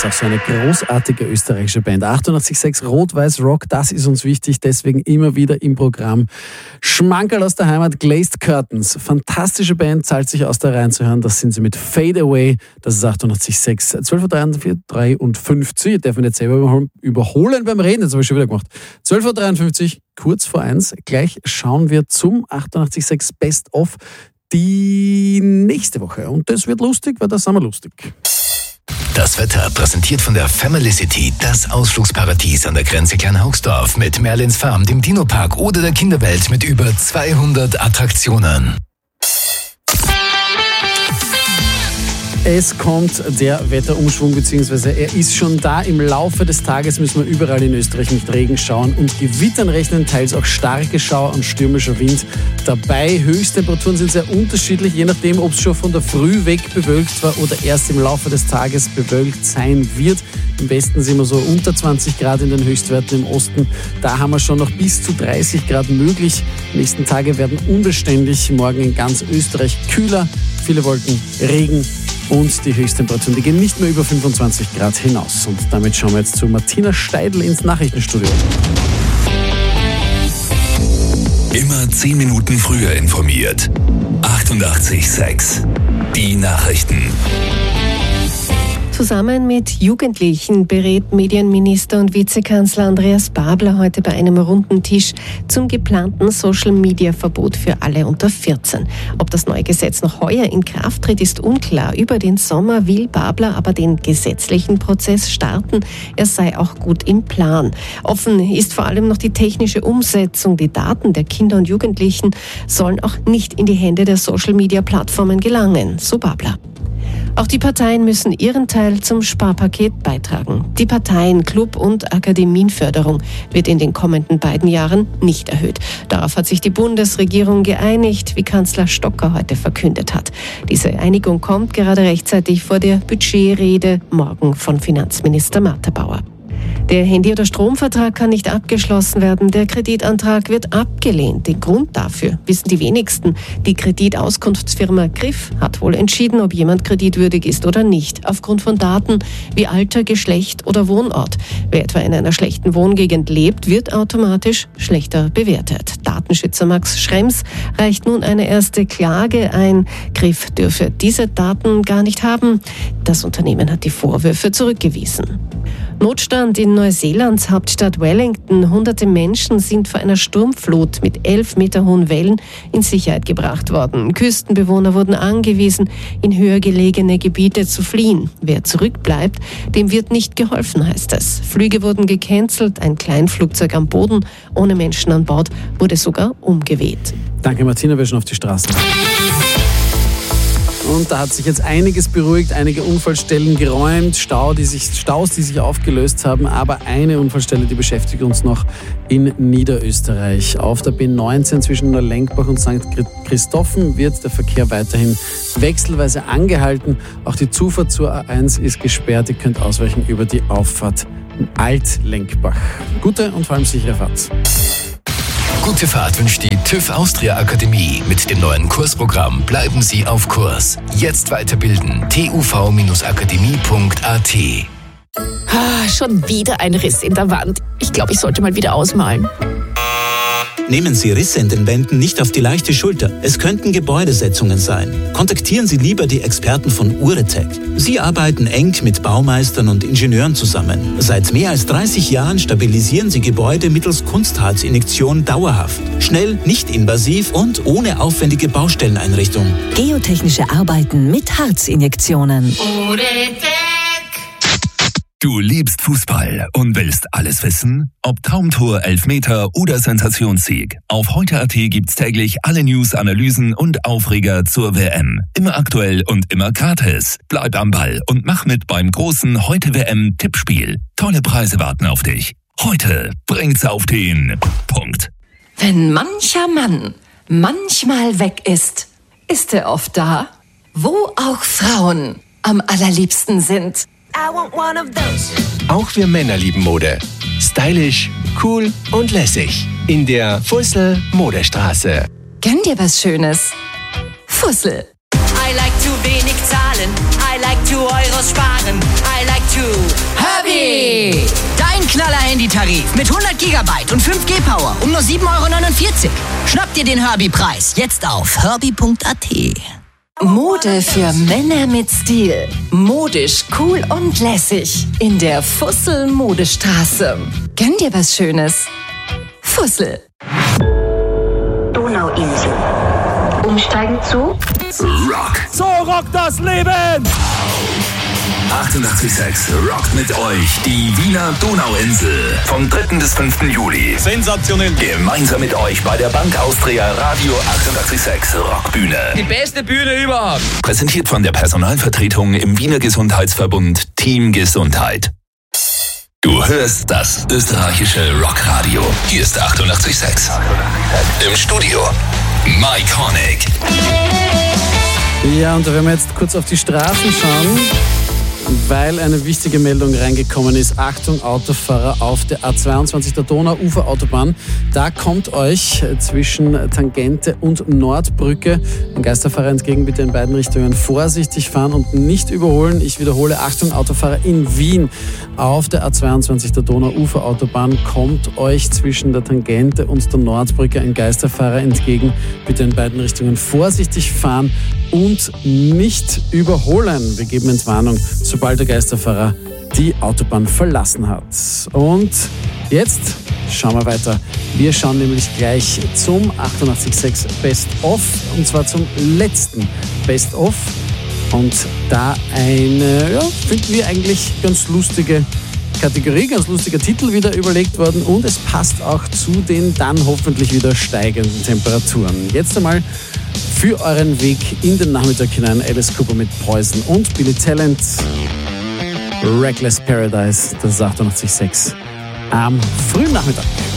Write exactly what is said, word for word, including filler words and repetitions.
ist auch so eine großartige österreichische Band. achtundachtzig Komma sechs Rot-Weiß Rock, das ist uns wichtig, deswegen immer wieder im Programm. Schmankerl aus der Heimat, Glazed Curtains. Fantastische Band, zahlt sich aus, da reinzuhören. Das sind sie mit Fade Away. Das ist achtundachtzig Komma sechs. zwölf Uhr dreiundfünfzig. Ich darf mich nicht selber überholen beim Reden, das habe ich schon wieder gemacht. zwölf Uhr dreiundfünfzig, kurz vor eins. Gleich schauen wir zum achtundachtzig Komma sechs Best of die nächste Woche. Und das wird lustig, weil das sind wir lustig. Das Wetter präsentiert von der Family City, das Ausflugsparadies an der Grenze Kleinhaugsdorf mit Merlins Farm, dem Dino-Park oder der Kinderwelt mit über zweihundert Attraktionen. Es kommt der Wetterumschwung, beziehungsweise er ist schon da. Im Laufe des Tages müssen wir überall in Österreich mit Regenschauern und Gewittern rechnen, teils auch starke Schauer und stürmischer Wind dabei. Höchsttemperaturen sind sehr unterschiedlich, je nachdem, ob es schon von der Früh weg bewölkt war oder erst im Laufe des Tages bewölkt sein wird. Im Westen sind wir so unter zwanzig Grad in den Höchstwerten, im Osten, da haben wir schon noch bis zu dreißig Grad möglich. Die nächsten Tage werden unbeständig, morgen in ganz Österreich kühler, viele Wolken, Regen. Und die Höchsttemperaturen, die gehen nicht mehr über fünfundzwanzig Grad hinaus. Und damit schauen wir jetzt zu Martina Steidl ins Nachrichtenstudio. Immer zehn Minuten früher informiert. achtundachtzig Komma sechs. Die Nachrichten. Zusammen mit Jugendlichen berät Medienminister und Vizekanzler Andreas Babler heute bei einem runden Tisch zum geplanten Social-Media-Verbot für alle unter vierzehn. Ob das neue Gesetz noch heuer in Kraft tritt, ist unklar. Über den Sommer will Babler aber den gesetzlichen Prozess starten. Er sei auch gut im Plan. Offen ist vor allem noch die technische Umsetzung. Die Daten der Kinder und Jugendlichen sollen auch nicht in die Hände der Social-Media-Plattformen gelangen, so Babler. Auch die Parteien müssen ihren Teil zum Sparpaket beitragen. Die Parteien, Club- und Akademienförderung wird in den kommenden beiden Jahren nicht erhöht. Darauf hat sich die Bundesregierung geeinigt, wie Kanzler Stocker heute verkündet hat. Diese Einigung kommt gerade rechtzeitig vor der Budgetrede morgen von Finanzminister Martha-Bauer. Der Handy- oder Stromvertrag kann nicht abgeschlossen werden. Der Kreditantrag wird abgelehnt. Den Grund dafür wissen die wenigsten. Die Kreditauskunftsfirma Griff hat wohl entschieden, ob jemand kreditwürdig ist oder nicht, aufgrund von Daten wie Alter, Geschlecht oder Wohnort. Wer etwa in einer schlechten Wohngegend lebt, wird automatisch schlechter bewertet. Datenschützer Max Schrems reicht nun eine erste Klage ein. Griff dürfe diese Daten gar nicht haben. Das Unternehmen hat die Vorwürfe zurückgewiesen. Notstand in Neuseelands Hauptstadt Wellington. Hunderte Menschen sind vor einer Sturmflut mit elf Meter hohen Wellen in Sicherheit gebracht worden. Küstenbewohner wurden angewiesen, in höher gelegene Gebiete zu fliehen. Wer zurückbleibt, dem wird nicht geholfen, heißt es. Flüge wurden gecancelt, ein Kleinflugzeug am Boden ohne Menschen an Bord wurde sogar umgeweht. Danke Martina, wir schauen auf die Straßen. Und da hat sich jetzt einiges beruhigt, einige Unfallstellen geräumt, Stau, die sich, Staus, die sich aufgelöst haben. Aber eine Unfallstelle, die beschäftigt uns noch in Niederösterreich. Auf der B neunzehn zwischen Neulenkbach und Sankt Christophen wird der Verkehr weiterhin wechselweise angehalten. Auch die Zufahrt zur A eins ist gesperrt. Ihr könnt ausweichen über die Auffahrt Altlenkbach. Gute und vor allem sichere Fahrt. Gute Fahrt wünscht die TÜV Austria Akademie. Mit dem neuen Kursprogramm bleiben Sie auf Kurs. Jetzt weiterbilden. t u v akademie punkt a t. Ah, schon wieder ein Riss in der Wand. Ich glaube, ich sollte mal wieder ausmalen. Nehmen Sie Risse in den Wänden nicht auf die leichte Schulter. Es könnten Gebäudesetzungen sein. Kontaktieren Sie lieber die Experten von Uretech. Sie arbeiten eng mit Baumeistern und Ingenieuren zusammen. Seit mehr als dreißig Jahren stabilisieren Sie Gebäude mittels Kunstharzinjektion dauerhaft. Schnell, nicht invasiv und ohne aufwendige Baustelleneinrichtung. Geotechnische Arbeiten mit Harzinjektionen. Uretech. Du liebst Fußball und willst alles wissen? Ob Traumtor, Elfmeter oder Sensationssieg. Auf heute punkt a t gibt's täglich alle News, Analysen und Aufreger zur W M. Immer aktuell und immer gratis. Bleib am Ball und mach mit beim großen Heute-W M-Tippspiel. Tolle Preise warten auf dich. Heute bringt's auf den Punkt. Wenn mancher Mann manchmal weg ist, ist er oft da, wo auch Frauen am allerliebsten sind. Auch wir Männer lieben Mode. Stylisch, cool und lässig. In der Fussel Modestraße. Gönn dir was Schönes. Fussel. I like to wenig zahlen. I like to Euros sparen. I like to Knaller-Handytarif mit hundert Gigabyte und fünf G Power um nur sieben Euro neunundvierzig. Schnapp dir den Herbie-Preis jetzt auf herbie punkt a t. Mode für Männer mit Stil. Modisch, cool und lässig. In der Fussel Modestraße. Gönn dir was Schönes. Fussel. Donauinsel. Umsteigen zu Rock. So rockt das Leben! achtundachtzig Komma sechs rockt mit euch die Wiener Donauinsel vom dritten bis fünften Juli. Sensationell. Gemeinsam mit euch bei der Bank Austria Radio achtundachtzig Komma sechs Rockbühne. Die beste Bühne überhaupt. Präsentiert von der Personalvertretung im Wiener Gesundheitsverbund Team Gesundheit. Du hörst das österreichische Rockradio. Hier ist achtundachtzig Komma sechs. Im Studio Mike Honig. Ja, und da werden wir jetzt kurz auf die Straßen schauen, weil eine wichtige Meldung reingekommen ist. Achtung, Autofahrer auf der A zweiundzwanzig, der Donau-Ufer-Autobahn. Da kommt euch zwischen Tangente und Nordbrücke ein Geisterfahrer entgegen. Bitte in beiden Richtungen vorsichtig fahren und nicht überholen. Ich wiederhole, Achtung, Autofahrer in Wien. Auf der A zweiundzwanzig, der Donau-Ufer-Autobahn, kommt euch zwischen der Tangente und der Nordbrücke ein Geisterfahrer entgegen. Bitte in beiden Richtungen vorsichtig fahren und nicht überholen. Wir geben Entwarnung, sobald der Geisterfahrer die Autobahn verlassen hat. Und jetzt schauen wir weiter. Wir schauen nämlich gleich zum achtundachtzig Komma sechs Best of, und zwar zum letzten Best of. Und da eine, ja, finden wir eigentlich ganz lustige Kategorie, ganz lustiger Titel wieder überlegt worden, und es passt auch zu den dann hoffentlich wieder steigenden Temperaturen. Jetzt einmal für euren Weg in den Nachmittag hinein Alice Cooper mit Poison und Billy Talent. Reckless Paradise, das ist achtundachtzig Komma sechs am frühen Nachmittag.